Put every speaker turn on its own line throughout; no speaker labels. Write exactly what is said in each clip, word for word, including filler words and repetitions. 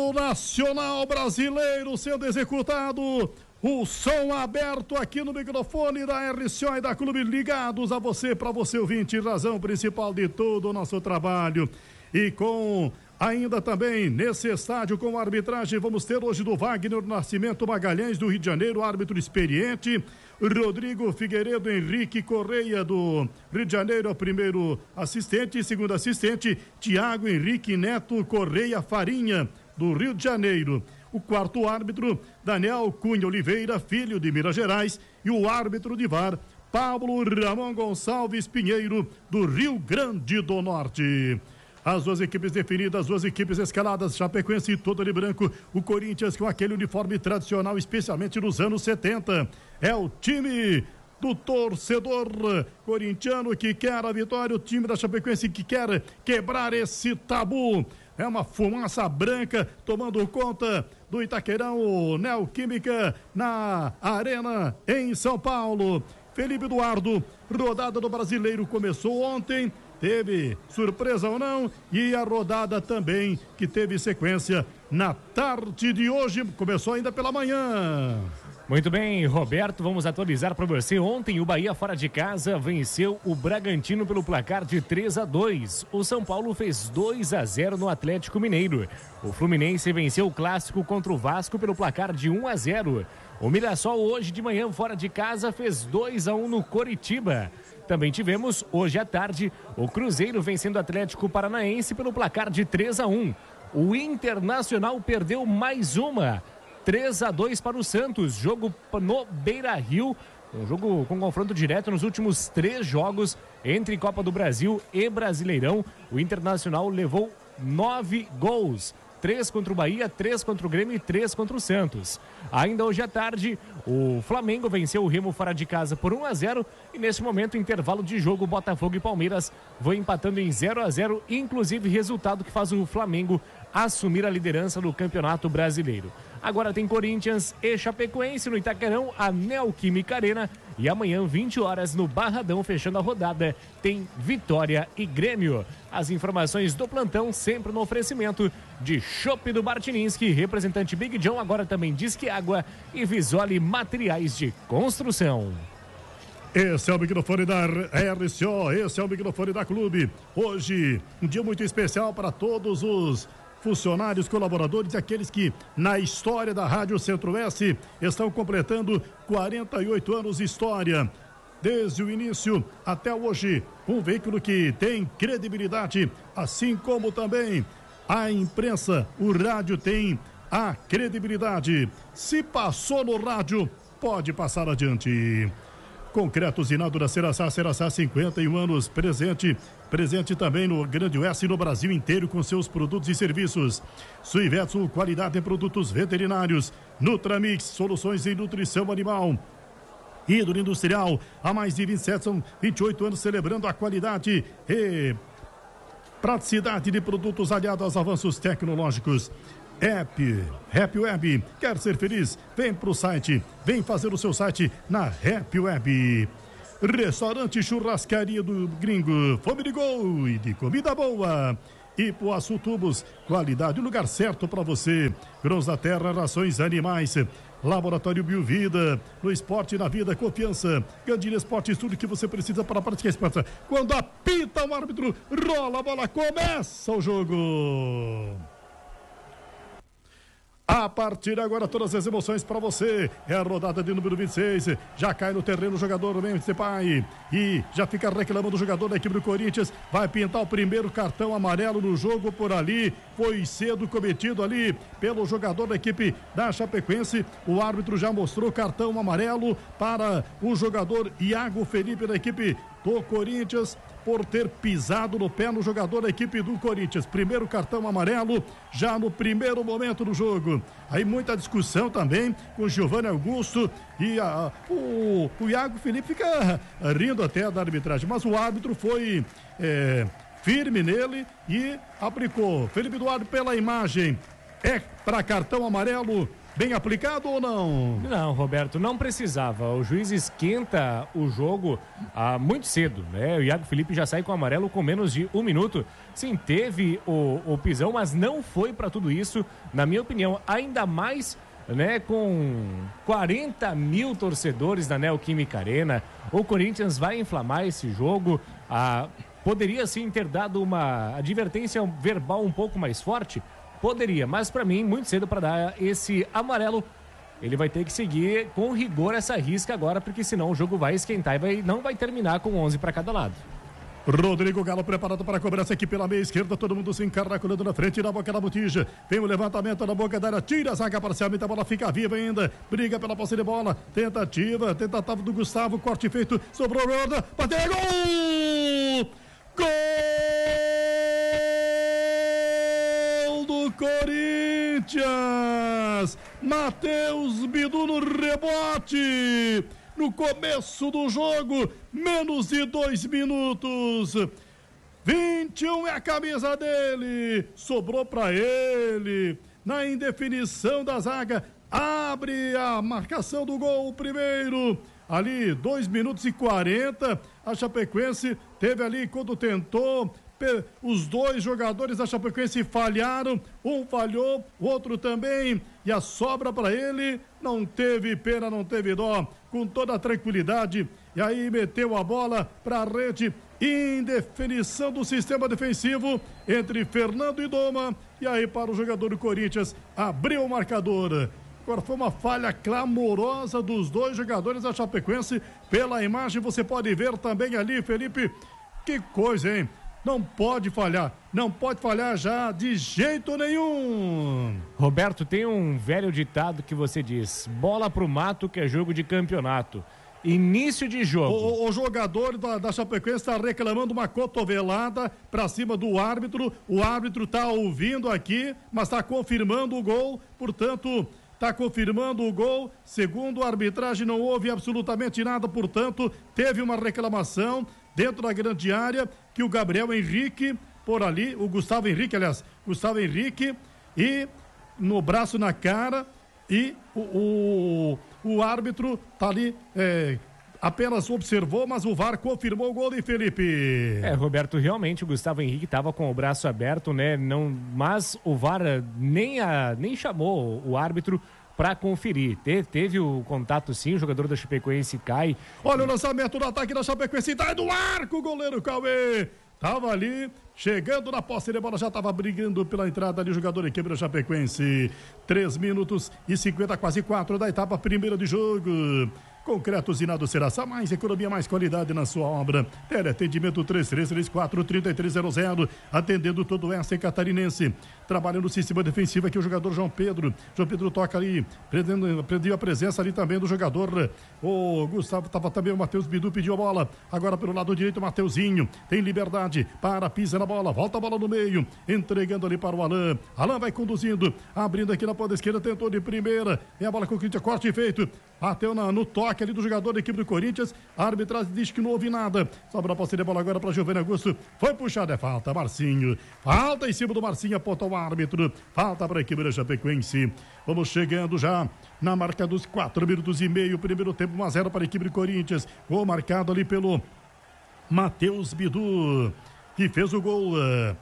hino nacional brasileiro sendo executado. O som aberto aqui no microfone da R C O e da Clube, ligados a você, para você ouvinte, razão principal de todo o nosso trabalho. E com ainda também nesse estádio com a arbitragem, vamos ter hoje do Wagner Nascimento Magalhães, do Rio de Janeiro, árbitro experiente. Rodrigo Figueiredo Henrique Correia, do Rio de Janeiro, é o primeiro assistente. Segundo assistente, Tiago Henrique Neto Correia Farinha, do Rio de Janeiro. O quarto árbitro, Daniel Cunha Oliveira, filho de Minas Gerais. E o árbitro de V A R, Pablo Ramon Gonçalves Pinheiro, do Rio Grande do Norte. As duas equipes definidas, as duas equipes escaladas, Chapecoense toda de branco, o Corinthians com aquele uniforme tradicional, especialmente nos anos setenta. É o time do torcedor corintiano que quer a vitória, o time da Chapecoense que quer quebrar esse tabu. É uma fumaça branca tomando conta do Itaquerão, Neoquímica, na Arena em São Paulo. Felipe Eduardo, rodada do Brasileiro começou ontem, teve surpresa ou não, e a rodada também que teve sequência na tarde de hoje, começou ainda pela manhã.
Muito bem, Roberto, vamos atualizar para você. Ontem o Bahia fora de casa venceu o Bragantino pelo placar de três a dois. O São Paulo fez dois a zero no Atlético Mineiro. O Fluminense venceu o Clássico contra o Vasco pelo placar de um a zero. O Mirassol hoje de manhã fora de casa fez dois a um no Coritiba. Também tivemos hoje à tarde o Cruzeiro vencendo o Atlético Paranaense pelo placar de três a um. O Internacional perdeu mais uma. três a dois para o Santos, jogo no Beira-Rio, um jogo com confronto direto nos últimos três jogos entre Copa do Brasil e Brasileirão. O Internacional levou nove gols, três contra o Bahia, três contra o Grêmio e três contra o Santos. Ainda hoje à tarde, o Flamengo venceu o Remo fora de casa por um a zero e nesse momento, intervalo de jogo, Botafogo e Palmeiras vão empatando em zero a zero, inclusive resultado que faz o Flamengo assumir a liderança do Campeonato Brasileiro. Agora tem Corinthians e Chapecoense no Itaquerão, a Neoquímica Arena, e amanhã, vinte horas, no Barradão, fechando a rodada, tem Vitória e Grêmio. As informações do plantão sempre no oferecimento de Chopp do Bartininsky, representante Big John, agora também Disque Água e Visole Materiais de Construção.
Esse é o microfone da R C O, esse é o microfone da Clube. Hoje, um dia muito especial para todos os funcionários, colaboradores e aqueles que na história da Rádio Centro-Oeste estão completando quarenta e oito anos de história. Desde o início até hoje, um veículo que tem credibilidade, assim como também a imprensa, o rádio tem a credibilidade. Se passou no rádio, pode passar adiante. Concreto Zinaldo da Ceraçá, Ceraçá, cinquenta e um anos, presente, presente também no Grande Oeste e no Brasil inteiro com seus produtos e serviços. Suivetsu, qualidade em produtos veterinários. Nutramix, soluções em nutrição animal. Hidro Industrial, há mais de vinte e sete, são vinte e oito anos celebrando a qualidade e praticidade de produtos aliados aos avanços tecnológicos. App, Happy Web, quer ser feliz? Vem pro site, vem fazer o seu site na Happy Web. Restaurante Churrascaria do Gringo, fome de gol e de comida boa. Ipuaçu Tubos, qualidade, lugar certo para você. Grãos da Terra, rações animais. Laboratório Biovida, no esporte e na vida, confiança. Gandini Esportes, tudo que você precisa para praticar esporte. Quando apita o árbitro, rola a bola, começa o jogo. A partir de agora, todas as emoções para você. É a rodada de número vinte e seis. Já cai no terreno o jogador Memphis Depay. E já fica reclamando o jogador da equipe do Corinthians. Vai pintar o primeiro cartão amarelo no jogo por ali. Foi cedo cometido ali pelo jogador da equipe da Chapecoense. O árbitro já mostrou cartão amarelo para o jogador Iago Felipe da equipe do Corinthians, por ter pisado no pé no jogador da equipe do Corinthians. Primeiro cartão amarelo, já no primeiro momento do jogo. Aí muita discussão também com o Giovanni Augusto e a, o, o Iago Felipe fica rindo até da arbitragem, mas o árbitro foi é, firme nele e aplicou. Felipe Eduardo, pela imagem, é para cartão amarelo bem aplicado ou não?
Não, Roberto, não precisava. O juiz esquenta o jogo ah, muito cedo, né? O Iago Felipe já sai com o amarelo com menos de um minuto. Sim, teve o, o pisão, mas não foi para tudo isso, na minha opinião. Ainda mais, né, com quarenta mil torcedores na Neoquímica Arena. O Corinthians vai inflamar esse jogo. Ah, poderia sim ter dado uma advertência verbal um pouco mais forte. Poderia, mas para mim, muito cedo para dar esse amarelo. Ele vai ter que seguir com rigor essa risca agora, porque senão o jogo vai esquentar e vai, não vai terminar com onze para cada lado.
Rodrigo Galo preparado para a cobrança aqui pela meia esquerda, todo mundo se encaracolando na frente, na boca da botija, vem o levantamento na boca da área, tira a zaga parcialmente, a bola fica viva ainda, briga pela posse de bola, tentativa, tentativa do Gustavo, corte feito, sobrou Roda, bateu, gol! Gol do Corinthians! Matheus Bidu no rebote! No começo do jogo, menos de dois minutos. vinte e um é a camisa dele. Sobrou para ele. Na indefinição da zaga, abre a marcação do gol primeiro. Ali, dois minutos e quarenta. A Chapecoense teve ali quando tentou. Os dois jogadores da Chapecoense falharam, um falhou, o outro também, e a sobra para ele, não teve pena, não teve dó, com toda a tranquilidade, e aí meteu a bola para a rede, indefinição do sistema defensivo entre Fernando e Doma, e aí para o jogador do Corinthians, abriu o marcador. Agora foi uma falha clamorosa dos dois jogadores da Chapecoense, pela imagem você pode ver também ali, Felipe, que coisa, hein? Não pode falhar, não pode falhar já de jeito nenhum.
Roberto, tem um velho ditado que você diz: bola pro mato que é jogo de campeonato. Início de jogo.
O, o jogador da, da Chapecoense está reclamando uma cotovelada para cima do árbitro. O árbitro está ouvindo aqui, mas está confirmando o gol. Portanto, está confirmando o gol. Segundo a arbitragem, não houve absolutamente nada. Portanto, teve uma reclamação dentro da grande área, que o Gabriel Henrique, por ali, o Gustavo Henrique, aliás, Gustavo Henrique, e no braço na cara, e o, o, o árbitro tá ali, é, apenas observou, mas o V A R confirmou o gol de Felipe.
É, Roberto, realmente o Gustavo Henrique estava com o braço aberto, né, não, mas o V A R nem, a, nem chamou o árbitro para conferir. Te, teve o contato sim, o jogador da Chapecoense cai.
Olha o lançamento do ataque da Chapecoense, tá do arco, o goleiro Cauê. Tava ali, chegando na posse de bola, já tava brigando pela entrada ali, o jogador em quebra Chapecoense. três minutos e cinquenta, quase quatro da etapa primeira de jogo. Concreto Usinado Serasa, mais economia, mais qualidade na sua obra. Teleatendimento três três três quatro, três três zero zero, atendendo todo o oeste catarinense. Trabalha no sistema defensivo aqui o jogador João Pedro. João Pedro toca ali, prendendo, prendeu a presença ali também do jogador. O Gustavo estava também, o Matheus Bidu pediu a bola. Agora pelo lado direito, o Mateuzinho tem liberdade para, pisa na bola, volta a bola no meio, entregando ali para o Alain. Alain vai conduzindo, abrindo aqui na ponta esquerda, tentou de primeira. E a bola com o Corinthians, corte feito. Bateu na, no toque ali do jogador da equipe do Corinthians. A arbitragem diz que não houve nada. Sobra a posse de bola agora para Giovanni Augusto. Foi puxada, é falta, Marcinho. Falta em cima do Marcinho, aponta o árbitro. Falta para a equipe da Chapecoense. Vamos chegando já na marca dos quatro minutos e meio. Primeiro tempo, um a zero para a equipe do Corinthians. Gol marcado ali pelo Matheus Bidu, que fez o gol.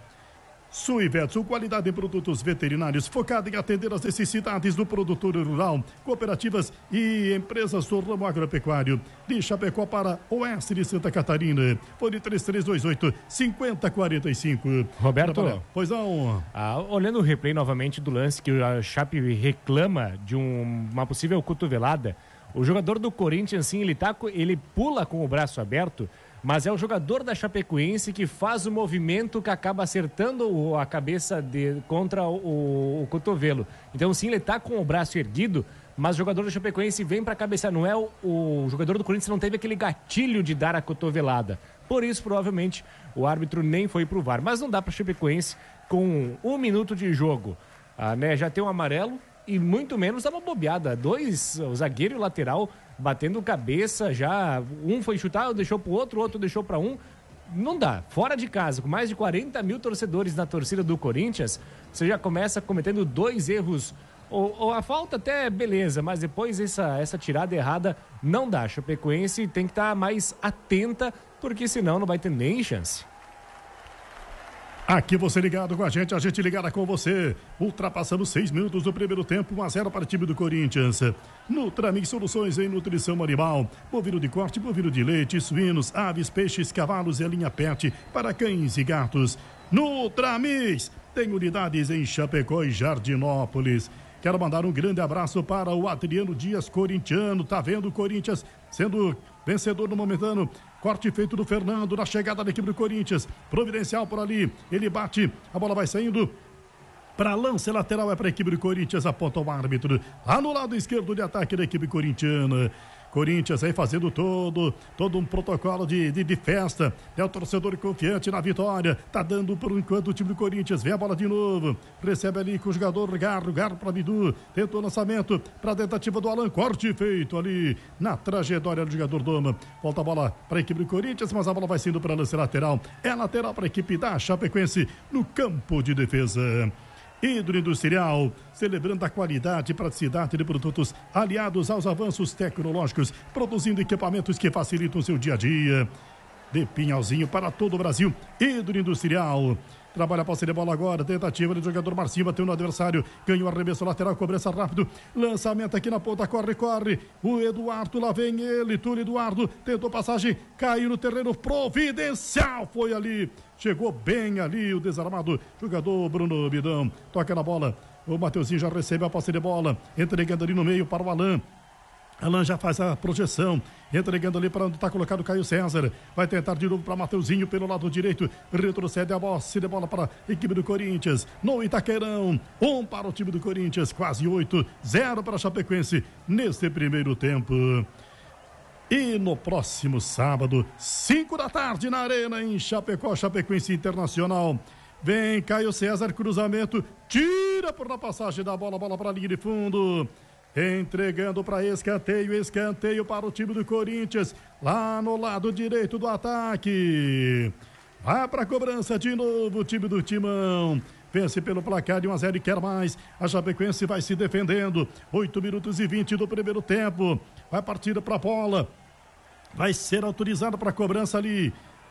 Suivetsu, qualidade em produtos veterinários, focada em atender as necessidades do produtor rural, cooperativas e empresas do ramo agropecuário. De Chapecó para Oeste de Santa Catarina. Fone três três dois oito, cinco zero quatro cinco.
Roberto,
pois não.
Ah, olhando o replay novamente do lance que a Chape reclama de um, uma possível cotovelada, o jogador do Corinthians, sim, ele, tá, ele pula com o braço aberto, mas é o jogador da Chapecoense que faz o movimento que acaba acertando a cabeça de, contra o, o, o cotovelo. Então, sim, ele está com o braço erguido, mas o jogador da Chapecoense vem para cabecear. Não é o, o jogador do Corinthians, não teve aquele gatilho de dar a cotovelada. Por isso, provavelmente, o árbitro nem foi pro V A R. Mas não dá para a Chapecoense, com um minuto de jogo, ah, né, já tem um amarelo e muito menos uma bobeada. Dois, o zagueiro e o lateral batendo cabeça já, um foi chutar, deixou pro outro, o outro deixou para um. Não dá, fora de casa, com mais de quarenta mil torcedores na torcida do Corinthians, você já começa cometendo dois erros Ou, ou a falta até beleza, mas depois essa, essa tirada errada não dá. A Chapecoense tem que estar mais atenta, porque senão não vai ter nem chance.
Aqui você ligado com a gente, a gente ligada com você. Ultrapassando seis minutos do primeiro tempo, um a zero para o time do Corinthians. Nutramix Soluções em Nutrição Animal. Bovino de corte, bovino de leite, suínos, aves, peixes, cavalos e a linha pet para cães e gatos. Nutramix tem unidades em Chapecó e Jardinópolis. Quero mandar um grande abraço para o Adriano Dias, corintiano. Tá vendo o Corinthians sendo vencedor no momentâneo. Corte feito do Fernando na chegada da equipe do Corinthians. Providencial por ali. Ele bate, a bola vai saindo para lance lateral, é para a equipe do Corinthians. Aponta o árbitro lá no lado esquerdo de ataque da equipe corintiana. Corinthians aí fazendo todo, todo um protocolo de, de, de festa. É o torcedor confiante na vitória. Tá dando por enquanto o time do Corinthians. Vem a bola de novo. Recebe ali com o jogador Garro. Garro para Bidu. Tentou o lançamento para a tentativa do Alan. Corte feito ali na trajetória do jogador Doma. Volta a bola para a equipe do Corinthians, mas a bola vai saindo para lance lateral. É lateral para a equipe da Chapecoense no campo de defesa. Hidroindustrial, celebrando a qualidade e praticidade de produtos aliados aos avanços tecnológicos, produzindo equipamentos que facilitam o seu dia a dia. De Pinhalzinho para todo o Brasil, Hidroindustrial. Trabalha a posse de bola agora, tentativa do jogador Marcinho, bateu no adversário, ganhou arremesso lateral, cobrança rápido, lançamento aqui na ponta, corre, corre, o Eduardo, lá vem ele, Túlio Eduardo, tentou passagem, caiu no terreno, providencial, foi ali, chegou bem ali o desarmado jogador Bruno Bidão, toca na bola, o Mateuzinho já recebe a posse de bola, entregando ali no meio para o Alan. Alan já faz a projeção, entregando ali para onde está colocado o Caio César. Vai tentar de novo para Mateuzinho pelo lado direito. Retrocede a posse de bola para a equipe do Corinthians. No Itaquerão, um para o time do Corinthians, quase oito, zero para a Chapecoense neste primeiro tempo. E no próximo sábado, cinco da tarde, na Arena, em Chapecó, Chapecoense Internacional. Vem Caio César, cruzamento, tira por na passagem da bola, bola para a linha de fundo. Entregando para escanteio, escanteio para o time do Corinthians, lá no lado direito do ataque. Vai para a cobrança de novo o time do Timão. Vence pelo placar de um a zero e quer mais. A Chapecoense vai se defendendo. oito minutos e vinte do primeiro tempo. Vai partir para a bola. Vai ser autorizado para a cobrança ali.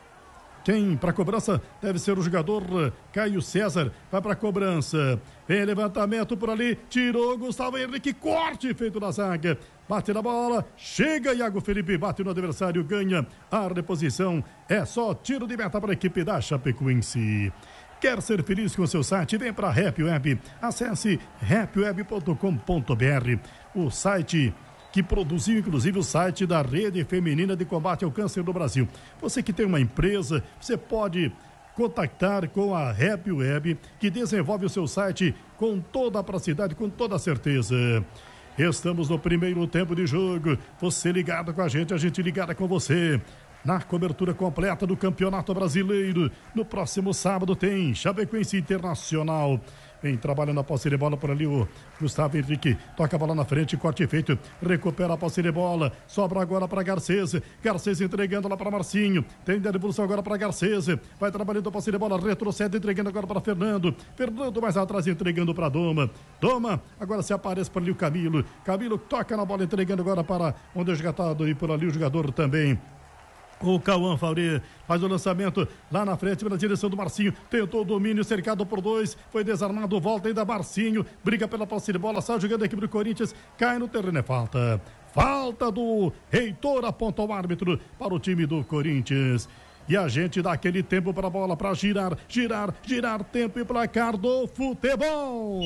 Quem para a cobrança deve ser o jogador Caio César. Vai para a cobrança. Vem levantamento por ali. Tirou Gustavo Henrique. Corte feito na zaga. Bate na bola. Chega Iago Felipe. Bate no adversário. Ganha a reposição. É só tiro de meta para a equipe da Chapecoense. Quer ser feliz com o seu site? Vem para a Happy Web. Acesse happy web ponto com ponto b r. O site que produziu inclusive o site da Rede Feminina de Combate ao Câncer do Brasil. Você que tem uma empresa, você pode contactar com a Happy Web, que desenvolve o seu site com toda a praticidade, com toda a certeza. Estamos no primeiro tempo de jogo. Você ligado com a gente, a gente ligada com você. Na cobertura completa do Campeonato Brasileiro. No próximo sábado tem Chapecoense Internacional. Vem trabalhando a posse de bola por ali o Gustavo Henrique. Toca a bola na frente, corte feito. Recupera a posse de bola. Sobra agora para Garcês. Garcês entregando lá para Marcinho. Tem a devolução agora para Garcês. Vai trabalhando a posse de bola. Retrocede, entregando agora para Fernando. Fernando mais atrás, entregando para Doma. Doma, agora se aparece por ali o Camilo. Camilo toca na bola, entregando agora para onde é esgatado e por ali o jogador também. O Cauã Fauri faz o lançamento lá na frente, na direção do Marcinho. Tentou o domínio, cercado por dois. Foi desarmado, volta ainda Marcinho. Briga pela posse de bola, sai jogando a equipe do Corinthians. Cai no terreno, é falta. Falta do Heitor, aponta o árbitro para o time do Corinthians. E a gente dá aquele tempo para a bola, para girar, girar, girar. Tempo e placar do futebol.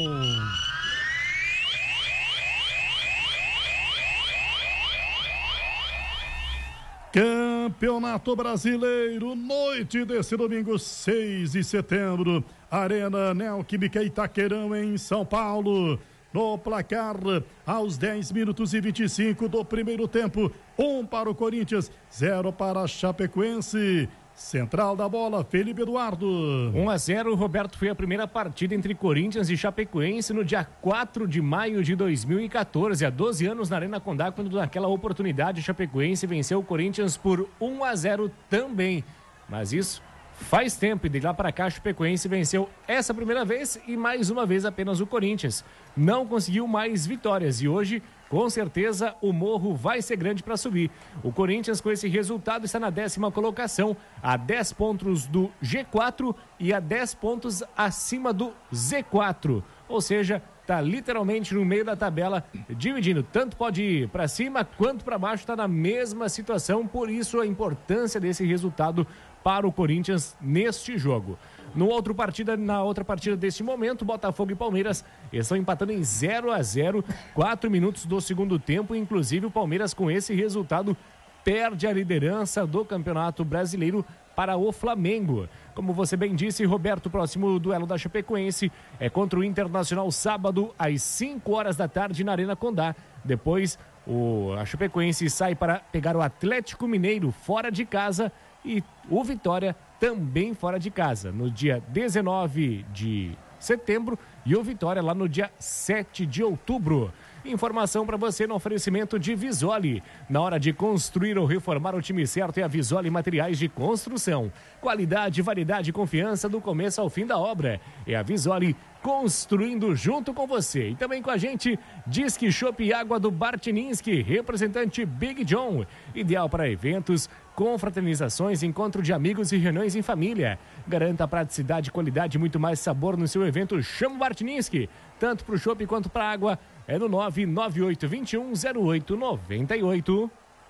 Campeonato Brasileiro, noite desse domingo, seis de setembro, Arena Neoquímica Itaquerão, em São Paulo. No placar, aos dez minutos e vinte e cinco do primeiro tempo, um para o Corinthians, zero para a Chapecoense. Central da bola, Felipe Eduardo.
um a zero, Roberto, foi a primeira partida entre Corinthians e Chapecoense no dia quatro de maio de dois mil e quatorze, há doze anos na Arena Condá, quando naquela oportunidade Chapecoense venceu o Corinthians por um a zero também. Mas isso Faz tempo, e de lá para cá a Chapecoense venceu essa primeira vez e mais uma vez apenas o Corinthians. Não conseguiu mais vitórias e hoje, com certeza, o morro vai ser grande para subir. O Corinthians, com esse resultado, está na décima colocação, a dez pontos do G quatro e a dez pontos acima do Z quatro. Ou seja, está literalmente no meio da tabela, dividindo. Tanto pode ir para cima quanto para baixo, está na mesma situação. Por isso a importância desse resultado para o Corinthians neste jogo. No outro partida, na outra partida deste momento, Botafogo e Palmeiras estão empatando em zero a zero, quatro minutos do segundo tempo. Inclusive o Palmeiras, com esse resultado, perde a liderança do Campeonato Brasileiro para o Flamengo. Como você bem disse, Roberto, o próximo duelo da Chapecoense é contra o Internacional sábado às cinco horas da tarde na Arena Condá. Depois o, a Chapecoense sai para pegar o Atlético Mineiro fora de casa e o Vitória também fora de casa, no dia dezenove de setembro e o Vitória lá no dia sete de outubro. Informação para você no oferecimento de Visoli. Na hora de construir ou reformar, o time certo é a Visoli Materiais de Construção. Qualidade, variedade e confiança do começo ao fim da obra. É a Visoli construindo junto com você. E também com a gente, Disque Chopp e Água do Bartininsky, representante Big John. Ideal para eventos, confraternizações, encontro de amigos e reuniões em família. Garanta praticidade, qualidade e muito mais sabor no seu evento. Chama o Bartininsky, tanto para o chopp quanto para a água. É no nove nove oito dois um zero oito nove oito.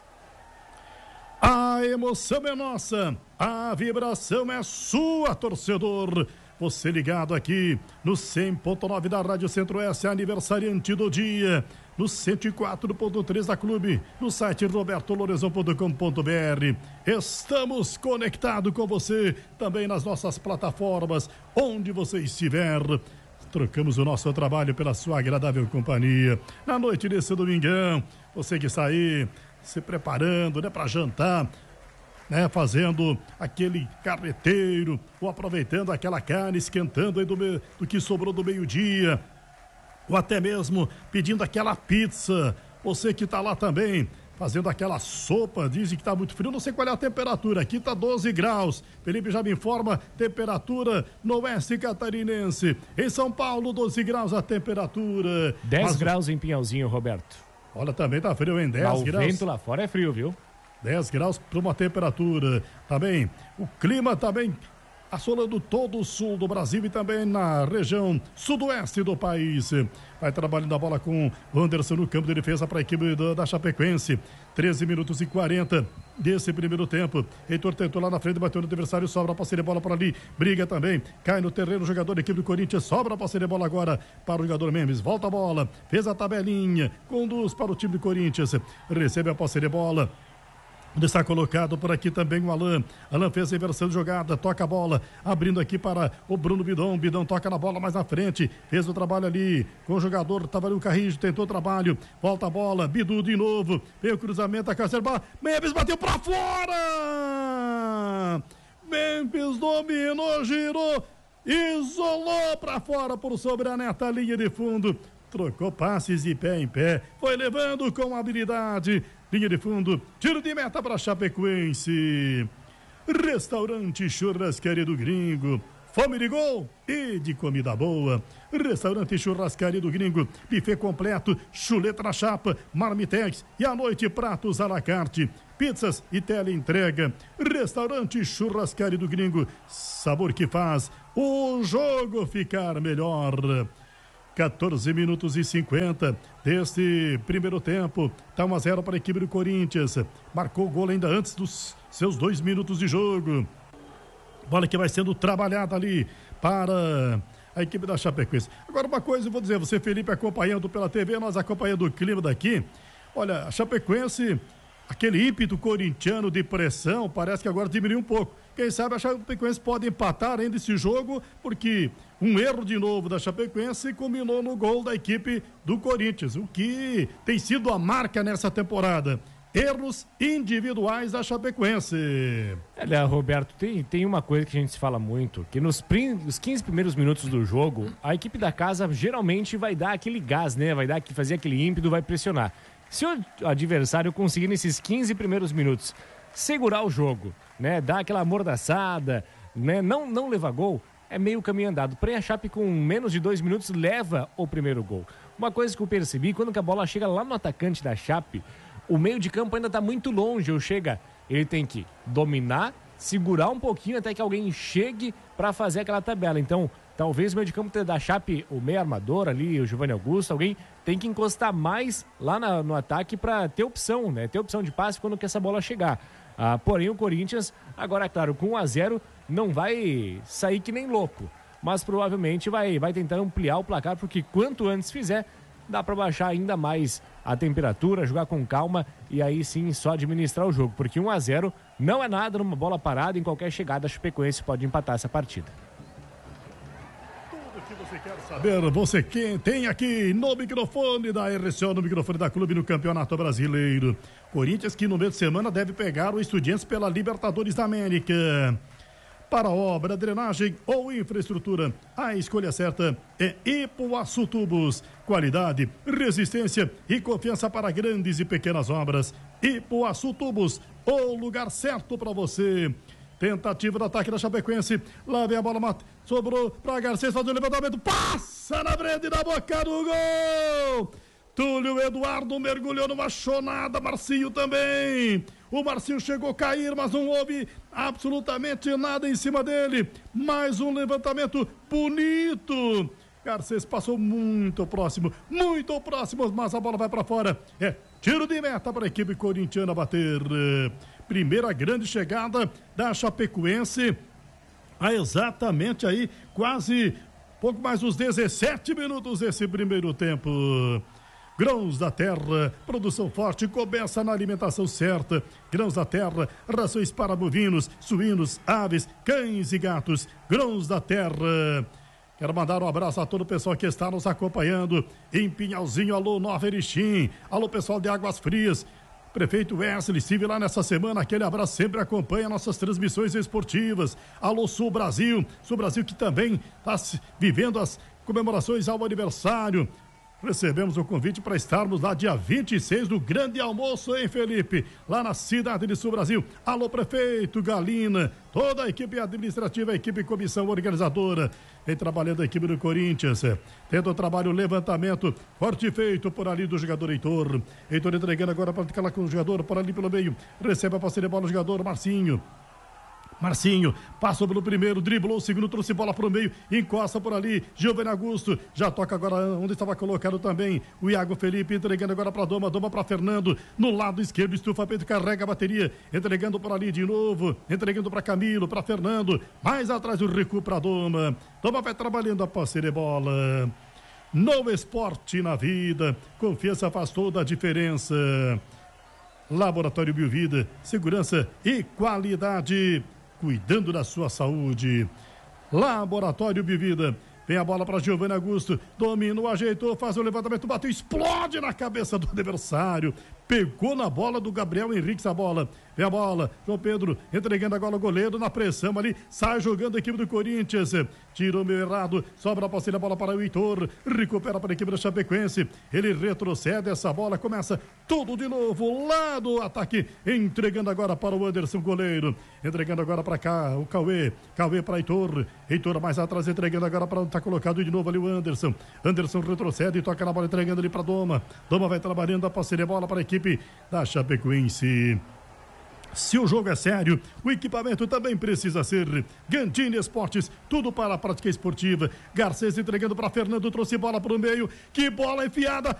A emoção é nossa, a vibração é sua, torcedor. Você ligado aqui no cem ponto nove da Rádio Centro-Oeste, aniversariante do dia, no cento e quatro ponto três da Clube, no site roberto lorenzon ponto com ponto br. Estamos conectados com você também nas nossas plataformas, onde você estiver. Trocamos o nosso trabalho pela sua agradável companhia. Na noite desse domingão, você que está aí se preparando, né, para jantar, né, fazendo aquele carreteiro, ou aproveitando aquela carne, esquentando aí do, me... do que sobrou do meio-dia, ou até mesmo pedindo aquela pizza. Você que está lá também, fazendo aquela sopa, dizem que está muito frio, não sei qual é a temperatura, aqui está doze graus, Felipe já me informa, temperatura no oeste catarinense, em São Paulo doze graus a temperatura.
dez
Mas...
graus em Pinhalzinho, Roberto.
Olha, também tá frio, hein, dez
lá, o
graus.
O vento lá fora é frio, viu?
dez graus para uma temperatura, também, o clima também assolando todo o sul do Brasil e também na região sudoeste do país. Vai trabalhando a bola com o Anderson no campo de defesa para a equipe da, da Chapecoense. treze minutos e quarenta desse primeiro tempo. Heitor tentou lá na frente, bateu no adversário, sobra a passeira de bola para ali. Briga também, cai no terreno o jogador da equipe do Corinthians, sobra a passeira de bola agora para o jogador Memes. Volta a bola, fez a tabelinha, conduz para o time do Corinthians. Recebe a passeira de bola. Está colocado por aqui também o Alan. Alan fez a inversão de jogada, toca a bola, abrindo aqui para o Bruno Bidão. Bidão toca na bola mais na frente, fez o trabalho ali com o jogador, estava ali o Carrijo, tentou o trabalho, volta a bola, Bidu de novo, veio o cruzamento, a Cacerba, Memphis bateu para fora! Memphis dominou, girou, isolou para fora por sobre a neta linha de fundo. Trocou passes de pé em pé, foi levando com habilidade. Linha de fundo, tiro de meta para Chapecoense. Restaurante Churrascaria do Gringo, fome de gol e de comida boa. Restaurante Churrascaria do Gringo, buffet completo, chuleta na chapa, marmitex e à noite pratos à la carte, pizzas e teleentrega. Restaurante Churrascaria do Gringo, sabor que faz o jogo ficar melhor. quatorze minutos e cinquenta deste primeiro tempo. Está um a zero para a equipe do Corinthians. Marcou o gol ainda antes dos seus dois minutos de jogo. Bola que vai sendo trabalhada ali para a equipe da Chapecoense. Agora uma coisa eu vou dizer, você Felipe acompanhando pela T V, nós acompanhando o clima daqui. Olha, a Chapecoense, aquele ímpeto corintiano de pressão, parece que agora diminuiu um pouco. Quem sabe a Chapecoense pode empatar ainda esse jogo, porque um erro de novo da Chapecoense culminou no gol da equipe do Corinthians, o que tem sido a marca nessa temporada. Erros individuais da Chapecoense.
Olha, Roberto, tem, tem uma coisa que a gente se fala muito, que nos prim, os quinze primeiros minutos do jogo, a equipe da casa geralmente vai dar aquele gás, né? Vai dar, fazer aquele ímpeto, vai pressionar. Se o adversário conseguir nesses quinze primeiros minutos segurar o jogo, né, dar aquela amordaçada, né, não, não levar gol, é meio caminho andado. Porém, a Chape, com menos de dois minutos, leva o primeiro gol. Uma coisa que eu percebi, quando que a bola chega lá no atacante da Chape, o meio de campo ainda está muito longe. Ou chega, ele tem que dominar, segurar um pouquinho até que alguém chegue para fazer aquela tabela. Então, talvez o meio de campo da Chape, o meio armador ali, o Giovanni Augusto, alguém tem que encostar mais lá na, no ataque para ter opção, né? Ter opção de passe quando que essa bola chegar. Ah, porém, o Corinthians, agora, claro, com um a zero, não vai sair que nem louco. Mas provavelmente vai, vai tentar ampliar o placar, porque quanto antes fizer, dá para baixar ainda mais a temperatura, jogar com calma e aí sim só administrar o jogo. Porque um a zero não é nada numa bola parada, em qualquer chegada a Chapecoense pode empatar essa partida.
Tudo que você quer saber, você quem tem aqui no microfone da R C O, no microfone da Clube no Campeonato Brasileiro. Corinthians que no meio de semana deve pegar o Estudiantes pela Libertadores da América. Para obra, drenagem ou infraestrutura, a escolha certa é Ipuaçu Tubos. Qualidade, resistência e confiança para grandes e pequenas obras. Ipuaçu Tubos, o lugar certo para você. Tentativa do ataque da Chapecoense. Lá vem a bola, mata. Sobrou para Garcês, faz o levantamento. Passa na frente da boca do gol. Túlio Eduardo mergulhou numa chonada, Marcinho também. O Marcinho chegou a cair, mas não houve absolutamente nada em cima dele. Mais um levantamento bonito. Garcês passou muito próximo, muito próximo, mas a bola vai para fora. É tiro de meta para a equipe corintiana bater. Primeira grande chegada da Chapecoense. Há exatamente aí, quase pouco mais dos dezessete minutos desse primeiro tempo. Grãos da Terra, produção forte, começa na alimentação certa. Grãos da Terra, rações para bovinos, suínos, aves, cães e gatos. Grãos da Terra. Quero mandar um abraço a todo o pessoal que está nos acompanhando em Pinhalzinho. Alô, Nova Erechim. Alô, pessoal de Águas Frias. Prefeito Wesley, estive lá nessa semana, aquele abraço, sempre acompanha nossas transmissões esportivas. Alô, Sul Brasil. Sul Brasil que também está vivendo as comemorações ao aniversário. Recebemos o convite para estarmos lá dia vinte e seis do grande almoço, hein, Felipe? Lá na cidade de Sul Brasil. Alô, prefeito Galina, toda a equipe administrativa, a equipe comissão organizadora. Vem trabalhando a equipe do Corinthians. Tenta o trabalho, levantamento, forte feito por ali do jogador Heitor. Heitor entregando agora para ficar lá com o jogador, por ali pelo meio. Recebe a parceria bola o jogador Marcinho. Marcinho, passou pelo primeiro, driblou o segundo, trouxe bola para o meio, encosta por ali, Giovanni Augusto, já toca agora onde estava colocado também o Iago Felipe, entregando agora para Doma, Doma para Fernando, no lado esquerdo, estufa peito, carrega a bateria, entregando por ali de novo, entregando para Camilo, para Fernando, mais atrás o recuo para Doma, Doma vai trabalhando a posse de bola. No esporte, na vida, confiança faz toda a diferença. Laboratório Biovida, segurança e qualidade, cuidando da sua saúde. Laboratório Biovida. Vem a bola para Giovanni Augusto. Dominou, ajeitou, faz o levantamento, bateu, explode na cabeça do adversário. Pegou na bola do Gabriel Henrique a bola. Vem a bola, João Pedro entregando agora o goleiro na pressão ali. Sai jogando a equipe do Corinthians. Tirou meio errado, sobra a posse da bola para o Heitor. Recupera para a equipe da Chapecoense. Ele retrocede essa bola, começa tudo de novo lá do ataque. Entregando agora para o Anderson, goleiro. Entregando agora para cá o Cauê. Cauê para Heitor. Heitor mais atrás, entregando agora para onde está colocado de novo ali o Anderson. Anderson retrocede e toca na bola, entregando ali para Doma. Doma vai trabalhando a posse de bola para a equipe da Chapecoense. Se o jogo é sério, o equipamento também precisa ser. Gandini Esportes, tudo para a prática esportiva. Garcês entregando para Fernando, trouxe bola para o meio. Que bola enfiada!